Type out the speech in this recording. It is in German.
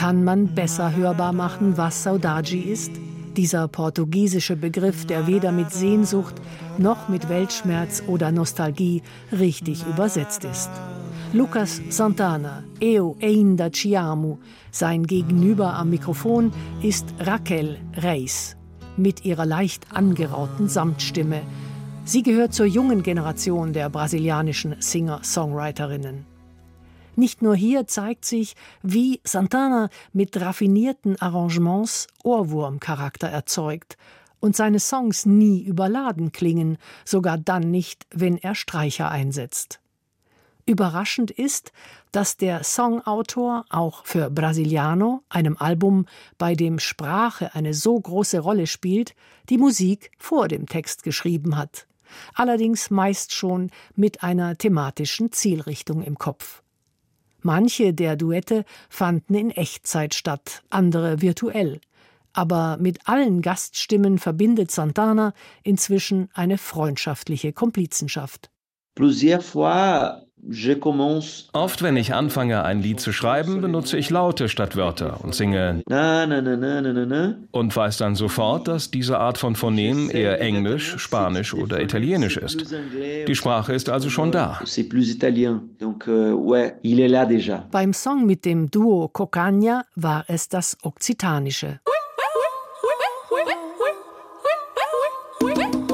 Kann man besser hörbar machen, was Saudade ist? Dieser portugiesische Begriff, der weder mit Sehnsucht noch mit Weltschmerz oder Nostalgie richtig übersetzt ist. Lucas Santana, Eu ainda te amo. Sein Gegenüber am Mikrofon ist Raquel Reis mit ihrer leicht angerauten Samtstimme. Sie gehört zur jungen Generation der brasilianischen Singer-Songwriterinnen. Nicht nur hier zeigt sich, wie Santana mit raffinierten Arrangements Ohrwurmcharakter erzeugt und seine Songs nie überladen klingen, sogar dann nicht, wenn er Streicher einsetzt. Überraschend ist, dass der Songautor auch für Brasiliano, einem Album, bei dem Sprache eine so große Rolle spielt, die Musik vor dem Text geschrieben hat. Allerdings meist schon mit einer thematischen Zielrichtung im Kopf. Manche der Duette fanden in Echtzeit statt, andere virtuell. Aber mit allen Gaststimmen verbindet Santana inzwischen eine freundschaftliche Komplizenschaft. Oft, wenn ich anfange, ein Lied zu schreiben, benutze ich Laute statt Wörter und singe und weiß dann sofort, dass diese Art von Phonem eher Englisch, Spanisch oder Italienisch ist. Die Sprache ist also schon da. Beim Song mit dem Duo Cocagna war es das Okzitanische.